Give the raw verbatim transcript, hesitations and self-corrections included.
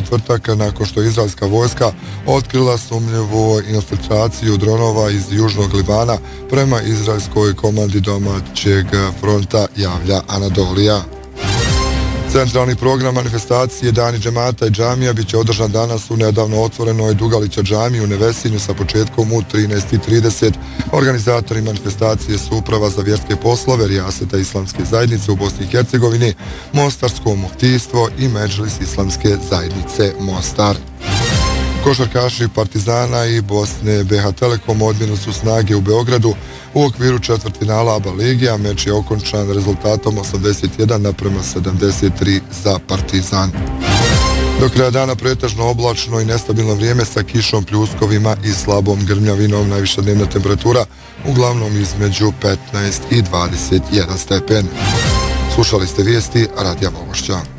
četvrtak nakon što je izraelska vojska otkrila sumnjivu infiltraciju dronova iz južnog Libana prema izraelskoj komandi domaćeg fronta, javlja Anadolija. Centralni program manifestacije Dani džemata i džamija bit će održan danas u nedavno otvorenoj Dugalića džamiji u Nevesinju sa početkom u trinaest i trideset. Organizatori manifestacije su Uprava za vjerske poslove Rijaseta Islamske zajednice u Bosni i Hercegovini, Mostarsko muftijstvo i Medžlis Islamske zajednice Mostar. Košarkaši Partizana i Bosne B H Telekom odmjenu su snage u Beogradu u okviru četvrtfinala A B A lige, a meč je okončan rezultatom osamdeset jedan naprema sedamdeset tri za Partizan. Do kraja dana pretežno oblačno i nestabilno vrijeme sa kišom, pljuskovima i slabom grmljavinom, najviša dnevna temperatura uglavnom između petnaest i dvadeset jedan stepen. Slušali ste vijesti Radija Vogošća.